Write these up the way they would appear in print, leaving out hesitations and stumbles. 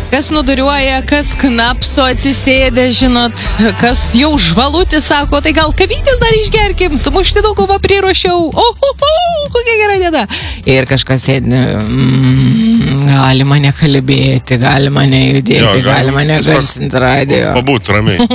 Kas nuduriuoja, kas knapso atsisėdė, žinot, kas jau žvalutį sako, tai gal kavytės dar išgerkim, sumuštinukų va priruošiau, kokia gera diena. Ir kažkas sėdi, galima nekalbėti, galima nejudėti, galima negarsinti radio. Pabūt ramiai.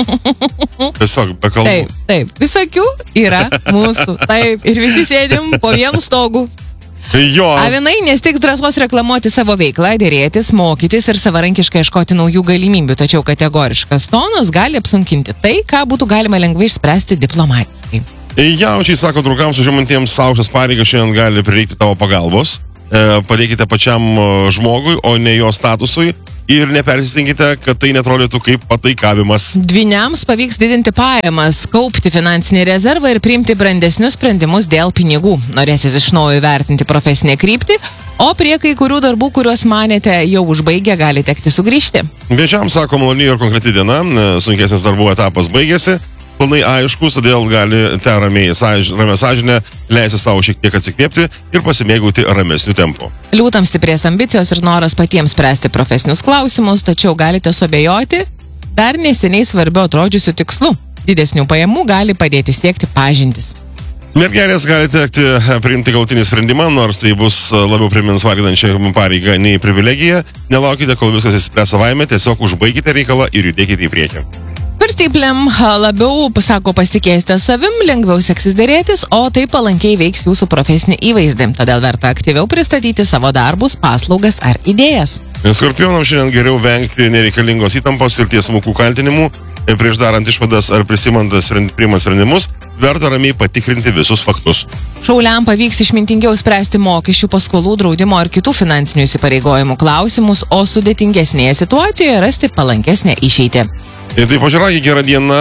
Tiesiog be kalbų. Taip, visokių yra mūsų, taip, ir visi sėdim po vienu stogu. Jo. Avinai nestiks drąsos reklamuoti savo veiklą, dėrėtis, mokytis ir savarankiškai ieškoti naujų galimybių, tačiau kategoriškas tonas gali apsunkinti tai, ką būtų galima lengvai išspręsti diplomatiškai. Jaučiai, sako draugams užimantiems aukštas pareigas, šiandien gali prireikti tavo pagalbos. Padėkite pačiam žmogui, o ne jo statusui. Ir nepersistenkite, kad tai netrodytų kaip pataikavimas. Dvyniams pavyks didinti pajamas, kaupti finansinį rezervą ir priimti brandesnius sprendimus dėl pinigų. Norėsis iš naujo įvertinti profesinę kryptį, o prie kai kurių darbų, kuriuos manėte jau užbaigę, gali tekti sugrįžti. Vėžiams, sako, maloni ir konkreti diena, sunkesnis darbų etapas baigėsi. Planai aiškus, todėl galite ramia sąžinė leisti savo šiek tiek atsikvėpti ir pasimėgauti ramesnių tempų. Liūtams stiprės ambicijos ir noras patiems spręsti profesinius klausimus, tačiau galite suabejoti dar neseniai svarbiu atrodžiusiu tikslu. Didesnių pajamų gali padėti siekti pažintis. Mergelės gali tekti priimti galutinį sprendimą, nors tai bus labiau primins varginančią pareigą nei privilegiją. Nelaukite, kol viskas išspręs savaime, tiesiog užbaikite reikalą ir judėkite į priekį. Svarstyklėm labiau, sako, pasitikėsite savim, lengviau seksis dėrėtis, o tai palankiai veiks jūsų profesinį įvaizdį. Todėl verta aktyviau pristatyti savo darbus, paslaugas ar idėjas. Skorpionams šiandien geriau vengti nereikalingos įtampos ir tiesmukų kaltinimų. Prieš darant išvadas ar priimant sprendimus, verta ramiai patikrinti visus faktus. Šauliam pavyks išmintingiau spręsti mokesčių, paskolų, draudimo ar kitų finansinių įsipareigojimų klausimus, o sudėtingesnėje situacijoje rasti palankesnę išeitį. Ir tai pažiūrėk, gera diena,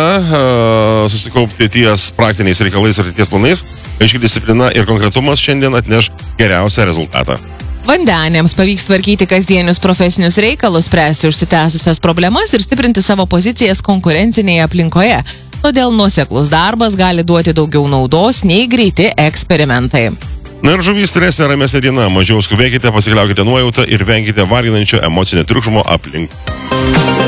susikaupti ties praktiniais reikalais ir ties planais, aiški disciplina ir konkretumas šiandien atneš geriausią rezultatą. Vandenėms pavyks tvarkyti kasdienius profesinius reikalus, spręsti užsitęsusias problemas ir stiprinti savo pozicijas konkurencinėje aplinkoje. Todėl nuoseklus darbas gali duoti daugiau naudos nei greiti eksperimentai. Na ir žuvys stresnė ramesnė diena, mažiau skubėkite, pasikliaukite nuojautą ir venkite varginančio emocinio triukšmo aplink.